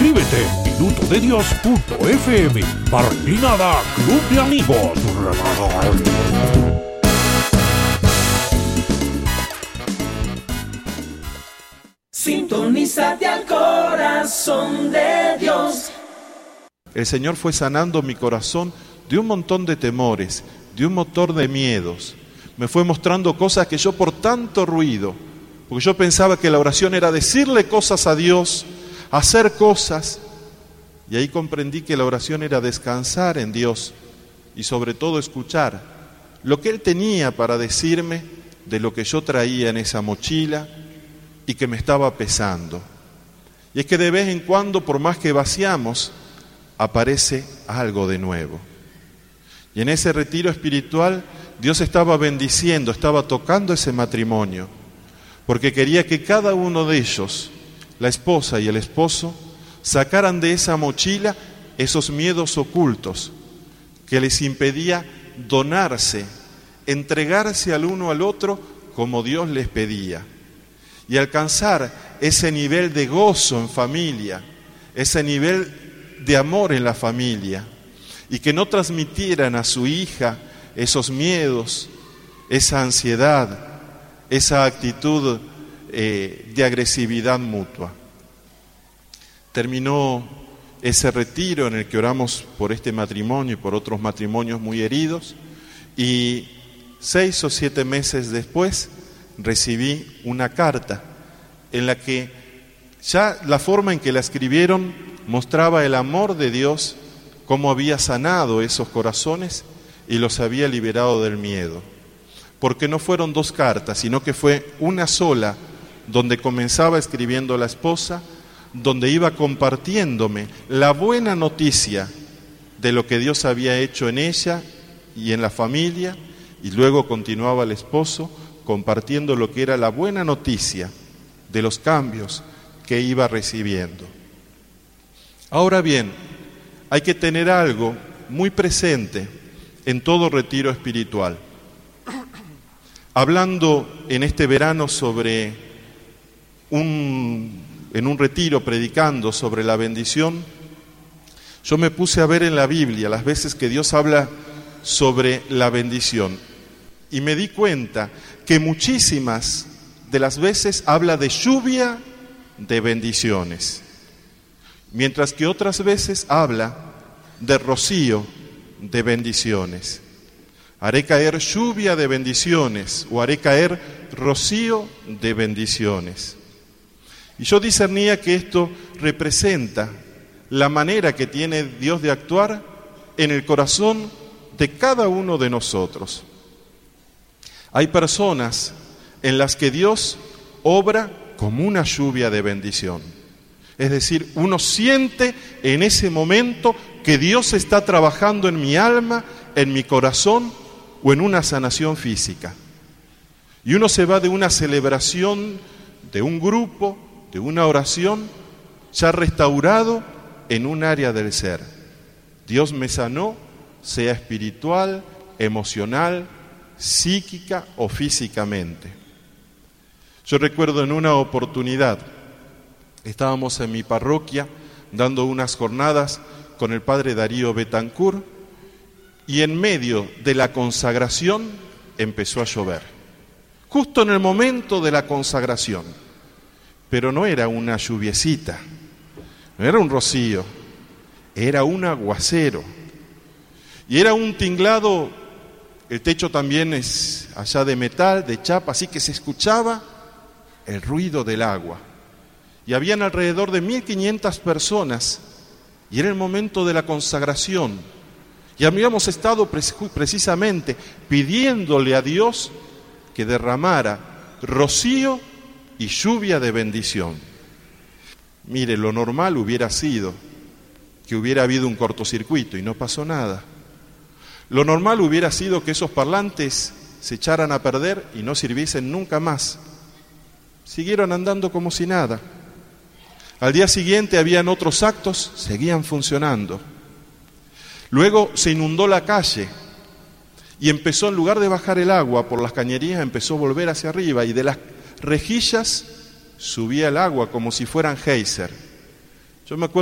Suscríbete en minutodedios.fm. Martinada Club de Amigos. Sintonízate al corazón de Dios. El Señor fue sanando mi corazón de un montón de temores, de un montón de miedos. Me fue mostrando cosas que yo por tanto ruido, porque yo pensaba que la oración era decirle cosas a Dios, hacer cosas, y ahí comprendí que la oración era descansar en Dios y sobre todo escuchar lo que Él tenía para decirme de lo que yo traía en esa mochila y que me estaba pesando. Y es que de vez en cuando, por más que vaciamos, aparece algo de nuevo. Y en ese retiro espiritual, Dios estaba bendiciendo, estaba tocando ese matrimonio, porque quería que cada uno de ellos, la esposa y el esposo, sacaran de esa mochila esos miedos ocultos que les impedía donarse, entregarse al uno al otro como Dios les pedía, y alcanzar ese nivel de gozo en familia, ese nivel de amor en la familia, y que no transmitieran a su hija esos miedos, esa ansiedad, esa actitud de agresividad mutua. Terminó ese retiro en el que oramos por este matrimonio y por otros matrimonios muy heridos, y 6 o 7 meses después recibí una carta en la que ya la forma en que la escribieron mostraba el amor de Dios, cómo había sanado esos corazones y los había liberado del miedo. Porque no fueron 2 cartas, sino que fue una sola, donde comenzaba escribiendo la esposa, donde iba compartiéndome la buena noticia de lo que Dios había hecho en ella y en la familia, y luego continuaba el esposo compartiendo lo que era la buena noticia de los cambios que iba recibiendo. Ahora bien, hay que tener algo muy presente en todo retiro espiritual. Hablando en este verano sobre en un retiro predicando sobre la bendición, yo me puse a ver en la Biblia las veces que Dios habla sobre la bendición y me di cuenta que muchísimas de las veces habla de lluvia de bendiciones, mientras que otras veces habla de rocío de bendiciones. Haré caer lluvia de bendiciones o haré caer rocío de bendiciones. Y yo discernía que esto representa la manera que tiene Dios de actuar en el corazón de cada uno de nosotros. Hay personas en las que Dios obra como una lluvia de bendición. Es decir, uno siente en ese momento que Dios está trabajando en mi alma, en mi corazón o en una sanación física. Y uno se va de una celebración, de un grupo, de una oración, ya restaurado en un área del ser. Dios me sanó, sea espiritual, emocional, psíquica o físicamente. Yo recuerdo en una oportunidad, estábamos en mi parroquia dando unas jornadas con el padre Darío Betancourt y en medio de la consagración empezó a llover. Justo en el momento de la consagración. Pero no era una lluviecita, no era un rocío, era un aguacero. Y era un tinglado, el techo también es allá de metal, de chapa, así que se escuchaba el ruido del agua. Y habían alrededor de 1.500 personas, y era el momento de la consagración. Y habíamos estado precisamente pidiéndole a Dios que derramara rocío y lluvia de bendición. Mire, lo normal hubiera sido que hubiera habido un cortocircuito y no pasó nada. Lo normal hubiera sido que esos parlantes se echaran a perder y no sirviesen nunca más. Siguieron andando como si nada. Al día siguiente habían otros actos, seguían funcionando. Luego se inundó la calle y empezó, en lugar de bajar el agua por las cañerías, empezó a volver hacia arriba y de las rejillas subía el agua como si fueran geyser. Yo me acuerdo